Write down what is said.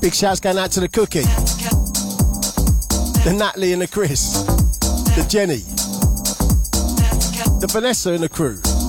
Big shouts going out to the Cookie, the Natalie and the Chris, the Jenny, the Vanessa and the crew.